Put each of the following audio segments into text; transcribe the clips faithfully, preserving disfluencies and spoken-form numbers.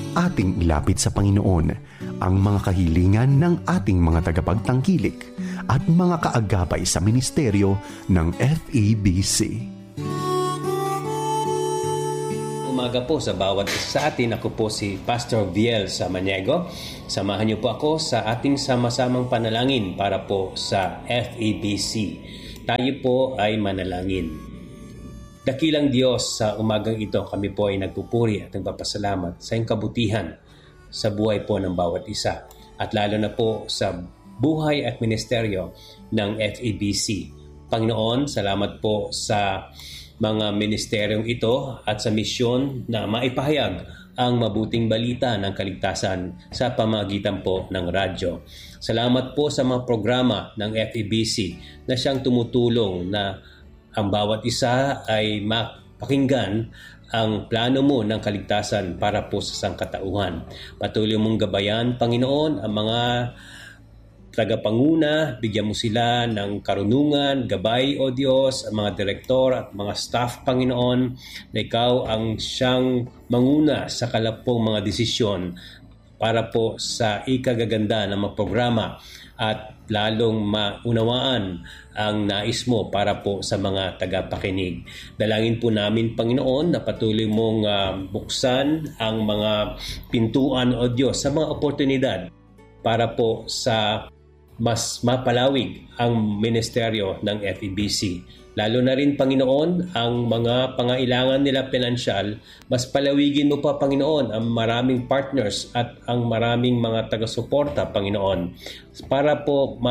ating ilapit sa Panginoon ang mga kahilingan ng ating mga tagapagtangkilik at mga kaagapay sa ministeryo ng F E B C. Umaga po sa bawat isa sa atin. Ako po si Pastor Viel Samaniego. Samahan niyo po ako sa ating sama-samang panalangin para po sa F E B C. Tayo po ay manalangin. Dakilang Diyos, sa umagang ito kami po ay nagpupuri at nagpapasalamat sa iyong kabutihan sa buhay po ng bawat isa at lalo na po sa buhay at ministeryo ng F E B C. Panginoon, salamat po sa mga ministeryong ito at sa misyon na maipahayag ang mabuting balita ng kaligtasan sa pamagitan po ng radyo. Salamat po sa mga programa ng F E B C na siyang tumutulong na ang bawat isa ay mapakinggan ang plano mo ng kaligtasan para po sa sangkatauhan. Patuloy mong gabayan, Panginoon, ang mga tagapanguna, bigyan mo sila ng karunungan, gabay o Diyos, ang mga direktor at mga staff, Panginoon, na ikaw ang siyang manguna sa kalapong mga desisyon para po sa ikagaganda ng mga programa at lalong maunawaan ang nais mo para po sa mga tagapakinig. Dalangin po namin, Panginoon, na patuloy mong uh, buksan ang mga pintuan o Diyos sa mga oportunidad para po sa mas mapalawig ang ministeryo ng F E B C. Lalo na rin, Panginoon, ang mga pangailangan nila pinansyal, mas palawigin mo pa, Panginoon, ang maraming partners at ang maraming mga taga-suporta, Panginoon, para po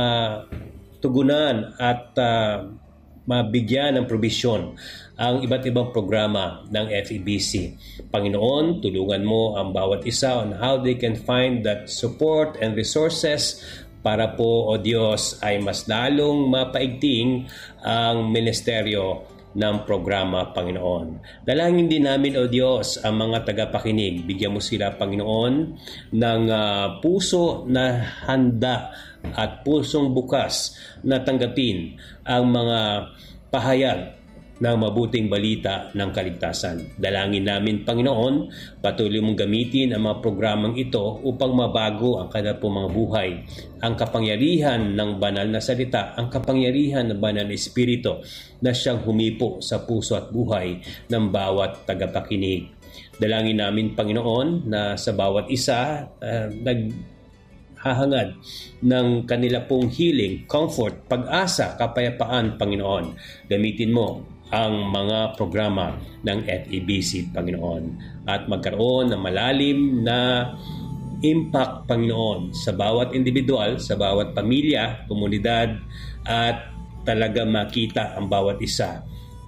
matugunan at uh, mabigyan ng probisyon ang iba't ibang programa ng F E B C. Panginoon, tulungan mo ang bawat isa on how they can find that support and resources para po, o Diyos, ay mas lalong mapaigting ang ministeryo ng programa, Panginoon. Dalangin din namin, o Diyos, ang mga tagapakinig. Bigyan mo sila, Panginoon, ng uh, puso na handa at pusong bukas na tanggapin ang mga pahayag ng mabuting balita ng kaligtasan. Dalangin namin, Panginoon, patuloy mong gamitin ang mga programang ito upang mabago ang kanilang mga buhay. Ang kapangyarihan ng banal na salita, ang kapangyarihan ng banal na espiritu na siyang humipo sa puso at buhay ng bawat tagapakinig. Dalangin namin, Panginoon, na sa bawat isa uh, nag hahangad ng kanila pong healing, comfort, pag-asa, kapayapaan, Panginoon. Gamitin mo ang mga programa ng F E B C, Panginoon, at magkaroon ng malalim na impact, Panginoon, sa bawat individual, sa bawat pamilya, komunidad, at talaga makita ang bawat isa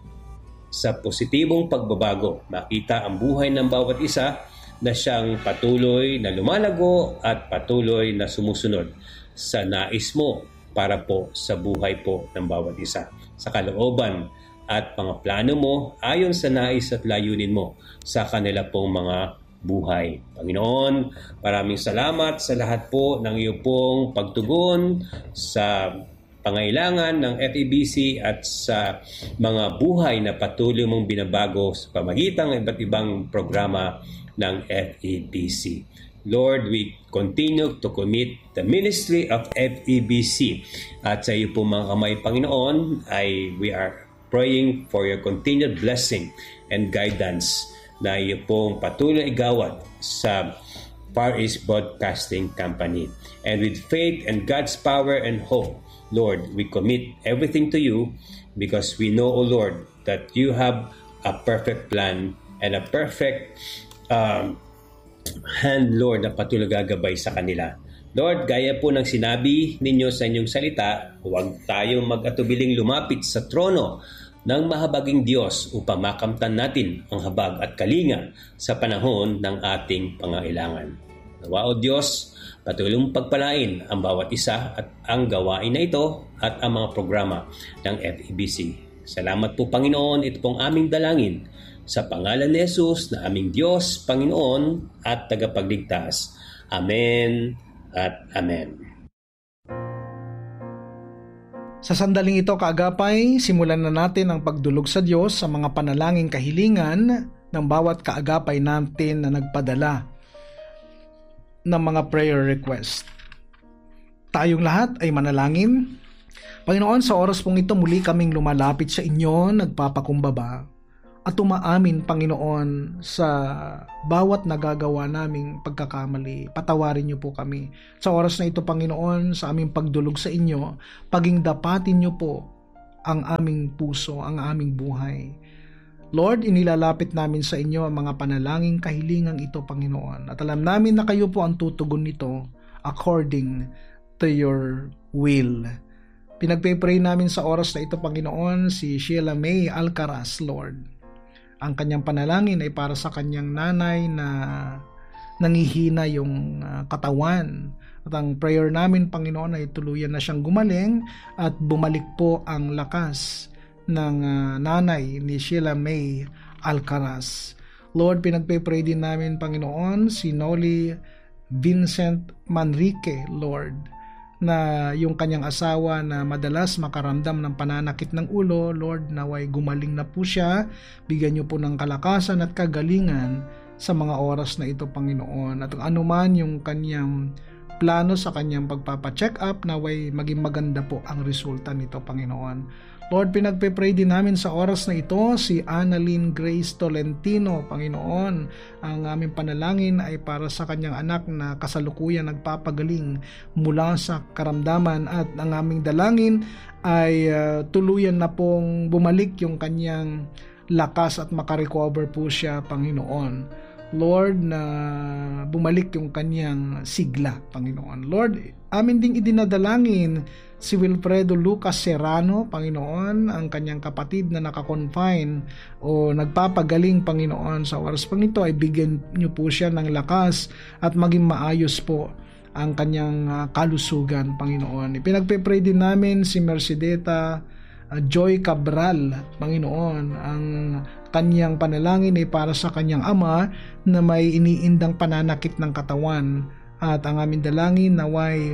sa positibong pagbabago. Makita ang buhay ng bawat isa na siyang patuloy na lumalago at patuloy na sumusunod sa nais mo para po sa buhay po ng bawat isa. Sa kalooban at mga plano mo ayon sa nais at layunin mo sa kanila pong mga buhay. Panginoon, maraming salamat sa lahat po ng iyo pong pagtugon sa pangailangan ng F E B C at sa mga buhay na patuloy mong binabago sa pamagitan ng iba't ibang programa ng F E B C. Lord, we continue to commit the ministry of F E B C at sa iyo po mga kamay, Panginoon, ay we are praying for your continued blessing and guidance na iyo pong patuloy igawad sa Far East Broadcasting Company. And with faith and God's power and hope, Lord, we commit everything to you because we know, O Lord, that you have a perfect plan and a perfect um, hand, Lord, na patuloy gagabay sa kanila. Lord, gaya po ng sinabi ninyo sa inyong salita, huwag tayong mag-atubiling lumapit sa trono ng mahabaging Diyos upang makamtan natin ang habag at kalinga sa panahon ng ating pangailangan. Nawa, O Diyos, patuloy mong pagpalain ang bawat isa at ang gawain na ito at ang mga programa ng F E B C. Salamat po, Panginoon, ito pong aming dalangin sa pangalan ni Jesus na aming Diyos, Panginoon at tagapagligtas. Amen at Amen. Sa sandaling ito, kaagapay, simulan na natin ang pagdulog sa Diyos sa mga panalangin kahilingan ng bawat kaagapay natin na nagpadala. ng mga prayer request. Tayong lahat ay manalangin. Panginoon, sa oras pong ito muli kaming lumalapit sa inyo, nagpapakumbaba at umaamin, Panginoon, sa bawat nagagawa naming pagkakamali. Patawarin niyo po kami. Sa oras na ito, Panginoon, sa aming pagdulog sa inyo, paging dapatin niyo po ang aming puso, ang aming buhay. Lord, inilalapit namin sa inyo ang mga panalangin kahilingang ito, Panginoon. At alam namin na kayo po ang tutugon nito according to your will. Pinagpe-pray namin sa oras na ito, Panginoon, si Sheila May Alcaraz, Lord. Ang kanyang panalangin ay para sa kanyang nanay na nangihina yung uh, katawan. At ang prayer namin, Panginoon, ay tuluyan na siyang gumaling at bumalik po ang lakas ng uh, nanay ni Sheila May Alcaraz. Lord, pinagpe-pray din namin, Panginoon, si Noli Vincent Manrique, Lord, na yung kanyang asawa na madalas makaramdam ng pananakit ng ulo, Lord, naway gumaling na po siya. Bigyan niyo po ng kalakasan at kagalingan sa mga oras na ito, Panginoon. At anuman yung kanyang plano sa kanyang pagpapacheck up, naway maging maganda po ang resulta nito, Panginoon. Lord, pinagpe-pray din namin sa oras na ito si Annalyn Grace Tolentino, Panginoon. Ang aming panalangin ay para sa kanyang anak na kasalukuyan nagpapagaling mula sa karamdaman, at ang aming dalangin ay uh, tuluyan na pong bumalik yung kanyang lakas at makarecover po siya, Panginoon. Lord, na bumalik yung kanyang sigla, Panginoon. Lord, amin ding idinadalangin si Wilfredo Lucas Serrano, Panginoon, ang kanyang kapatid na nakakonfine o nagpapagaling, Panginoon. Sa oras pang ito ay bigyan niyo po siya ng lakas at maging maayos po ang kanyang uh, kalusugan, Panginoon. Ipinagpe-pray din namin si Mercedeta uh, Joy Cabral, Panginoon. Ang kanyang panalangin ay para sa kanyang ama na may iniindang pananakit ng katawan, at ang aming dalangin naway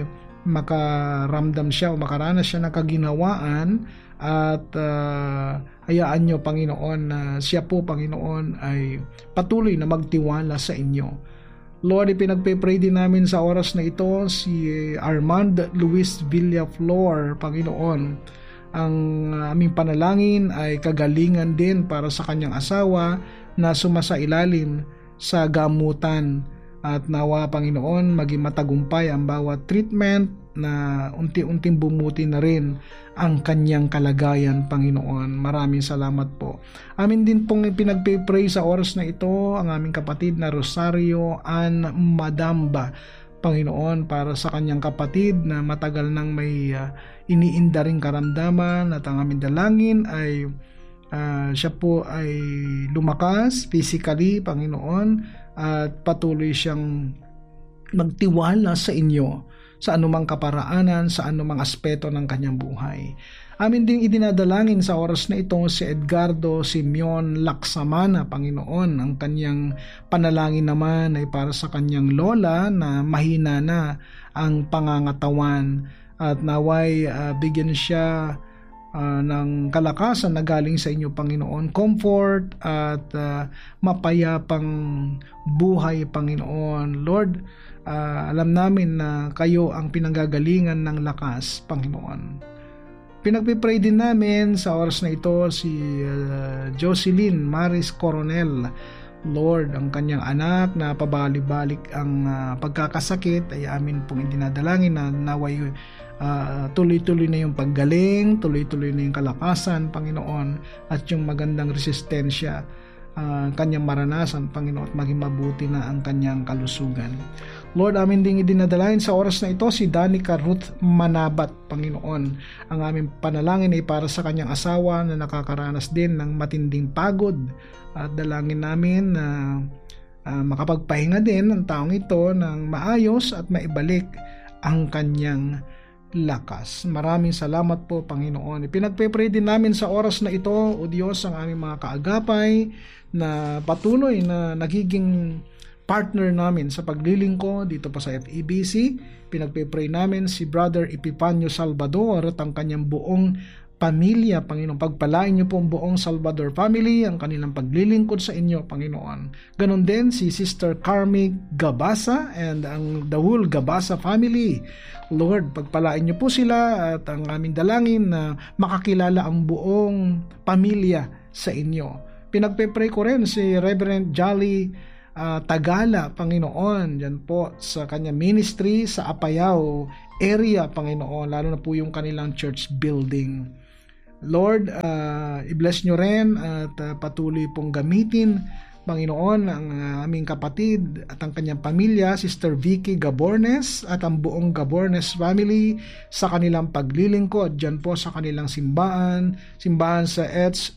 makaramdam siya o makaranas siya ng kaginawaan, at uh, hayaan niyo, Panginoon, na siya po, Panginoon, ay patuloy na magtiwala sa inyo. Lord, ipinagpe-pray din namin sa oras na ito si Armand Luis Villaflor, Panginoon. Ang aming panalangin ay kagalingan din para sa kanyang asawa na sumasailalim sa gamutan, at nawa, Panginoon, maging matagumpay ang bawat treatment, na unti-unting bumuti na rin ang kanyang kalagayan, Panginoon. Maraming salamat po. Amin din pong pinagpe-pray sa oras na ito ang aming kapatid na Rosario Ann Madamba, Panginoon, para sa kanyang kapatid na matagal nang may uh, iniinda ring karamdaman, at ang aming dalangin ay uh, siya po ay lumakas physically, Panginoon, at patuloy siyang magtiwala sa inyo sa anumang kaparaanan, sa anumang aspeto ng kanyang buhay. Amin ding idinadalangin sa oras na ito si Edgardo Simeon Laksamana, Panginoon. Ang kanyang panalangin naman ay para sa kanyang lola na mahina na ang pangangatawan, at naway uh, bigyan siya Uh, ng kalakasan na galing sa inyo, Panginoon, comfort at uh, mapayapang buhay, Panginoon. Lord, uh, alam namin na kayo ang pinanggagalingan ng lakas, Panginoon. Pinagpipray din namin sa oras na ito si uh, Jocelyn Maris Coronel. Lord, ang kanyang anak na pabalik-balik ang uh, pagkakasakit ay amin pong idinadalangin na naway Uh, tuloy-tuloy na yung paggaling, tuloy-tuloy na yung kalakasan, Panginoon, at yung magandang resistensya uh, kanyang maranasan, Panginoon, at maging mabuti na ang kanyang kalusugan. Lord, amin ding idinadalain sa oras na ito si Danica Ruth Manabat, Panginoon. Ang aming panalangin ay para sa kanyang asawa na nakakaranas din ng matinding pagod, at dalangin namin na uh, makapagpahinga din ang taong ito ng maayos at maibalik ang kanyang lakas. Maraming salamat po, Panginoon. Ipinagpe-pray din namin sa oras na ito, O Diyos, ang aming mga kaagapay na patuloy na nagiging partner namin sa paglilingkod dito pa sa F E B C. Pinagpe-pray namin si Brother Epifanio Salvador at ang kanyang buong pamilya, Panginoon. Pagpalain niyo po ang buong Salvador family, ang kanilang paglilingkod sa inyo, Panginoon. Ganon din si Sister Carmi Gabasa and ang the whole Gabasa family. Lord, pagpalain niyo po sila at ang aming dalangin na makakilala ang buong pamilya sa inyo. Pinagpe-pray ko rin si Reverend Jolly uh, Tagala, Panginoon, dyan po sa kanya ministry sa Apayao area, Panginoon, lalo na po yung kanilang church building. Lord, uh, i-bless nyo rin at uh, patuloy pong gamitin, Panginoon, ang uh, aming kapatid at ang kanyang pamilya, Sister Vicky Gabornes at ang buong Gabornes family sa kanilang paglilingkod dyan po sa kanilang simbahan, simbahan sa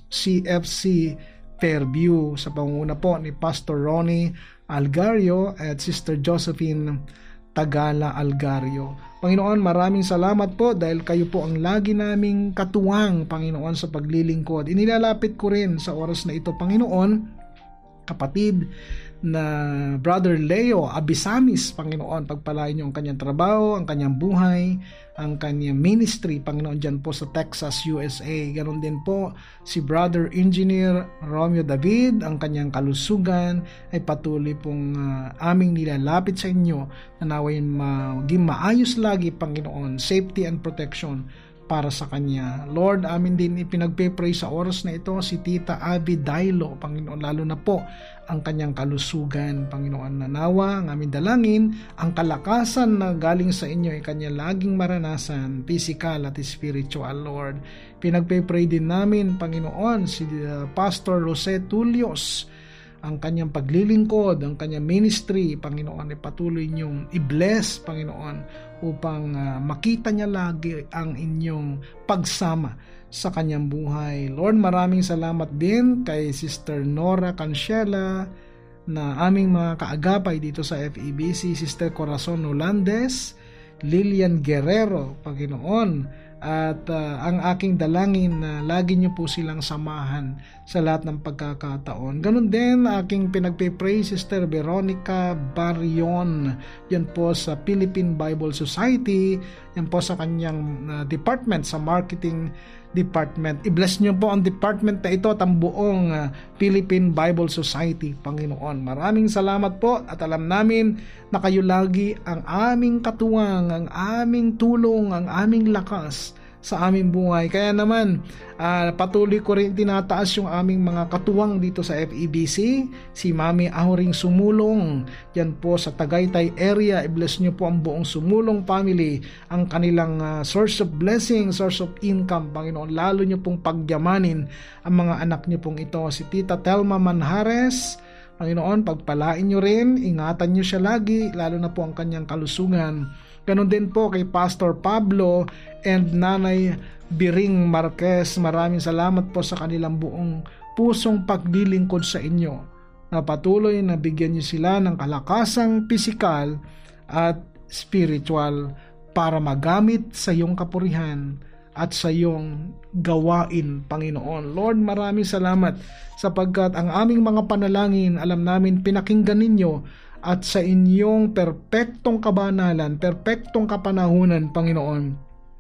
C F C Fairview sa pangunguna po ni Pastor Ronnie Algario at Sister Josephine Tagala Algario. Panginoon, maraming salamat po dahil kayo po ang lagi naming katuwang, Panginoon, sa paglilingkod. Inilalapit ko rin sa oras na ito, Panginoon, kapatid na Brother Leo Abisamis, Panginoon, pagpalain niyo ang kanyang trabaho, ang kanyang buhay, ang kanyang ministry, Panginoon, dyan po sa Texas, U S A. Ganon din po si Brother Engineer Romeo David, ang kanyang kalusugan ay patuloy pong uh, aming nilalapit sa inyo na naway maging maayos lagi, Panginoon, safety and protection para sa kanya. Lord, amin din ipinagpe-pray sa oras na ito si Tita Abby Dailo, Panginoon, lalo na po ang kanyang kalusugan, Panginoon, na nawa ang aming dalangin, ang kalakasan na galing sa inyo ay kanya laging maranasan, physical at spiritual, Lord. Pinagpe-pray din namin, Panginoon, si uh, Pastor Jose Tulios, ang kanyang paglilingkod, ang kanyang ministry, Panginoon, ay patuloy niyong i-bless, Panginoon, upang uh, makita niya lagi ang inyong pagsama sa kanyang buhay. Lord, maraming salamat din kay Sister Nora Cancela na aming mga kaagapay dito sa F E B C, Sister Corazon Holandes, Lilian Guerrero, Panginoon, at uh, ang aking dalangin na lagi niyo po silang samahan sa lahat ng pagkakataon. Ganon din aking pinagpe-pray Sister Veronica Barion, yan po sa Philippine Bible Society, yan po sa kanyang uh, department, sa marketing department. I-bless niyo po ang department na ito at ang buong uh, Philippine Bible Society, Panginoon. Maraming salamat po at alam namin na kayo lagi ang aming katuwang, ang aming tulong, ang aming lakas sa aming buhay. Kaya naman, uh, patuloy ko rin tinataas yung aming mga katuwang dito sa F E B C, si Mami Ahoring Sumulong, yan po sa Tagaytay area. I-bless nyo po ang buong Sumulong family, ang kanilang uh, source of blessing, source of income, Panginoon. Lalo nyo pong pagyamanin ang mga anak nyo pong ito. Si Tita Telma Manhares, Panginoon, pagpalain nyo rin, ingatan nyo siya lagi, lalo na po ang kanyang kalusugan. Ganon din po kay Pastor Pablo and Nanay Biring Marquez. Maraming salamat po sa kanilang buong pusong paglilingkod sa inyo, na patuloy na bigyan niyo sila ng kalakasang pisikal at spiritual para magamit sa iyong kapurihan at sa iyong gawain, Panginoon. Lord, maraming salamat sapagkat ang aming mga panalangin, alam namin pinakinggan ninyo, at sa inyong perpektong kabanalan, perpektong kapanahunan, Panginoon,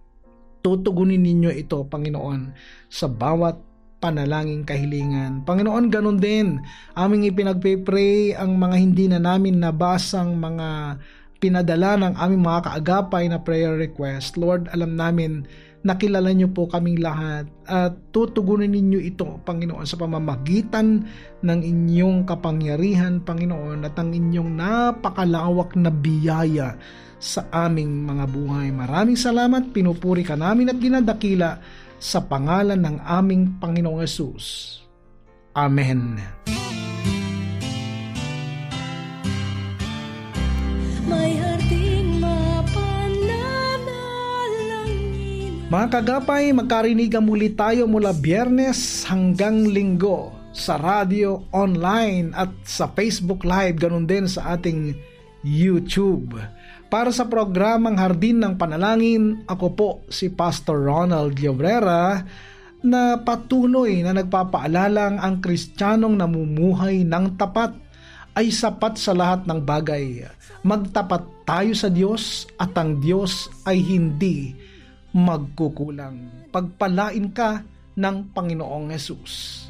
tutugunin ninyo ito, Panginoon, sa bawat panalangin kahilingan. Panginoon, ganun din, aming ipinagpe-pray ang mga hindi na namin nabasang mga pinadala ng aming mga kaagapay na prayer request. Lord, alam namin, nakilala niyo po kaming lahat at tutugunin ninyo ito, Panginoon, sa pamamagitan ng inyong kapangyarihan, Panginoon, at ang inyong napakalawak na biyaya sa aming mga buhay. Maraming salamat, pinupuri ka namin at ginadakila sa pangalan ng aming Panginoong Hesus. Amen. May harding mga kagapay, magkarinigan muli tayo mula Biyernes hanggang Linggo sa radio, online at sa Facebook Live, ganun din sa ating YouTube. Para sa programang Hardin ng Panalangin, ako po si Pastor Ronald Llobrera, na patuloy na nagpapaalalang ang Kristiyanong namumuhay ng tapat ay sapat sa lahat ng bagay. Magtapat tayo sa Diyos at ang Diyos ay hindi magkukulang. Pagpalain ka ng Panginoong Hesus.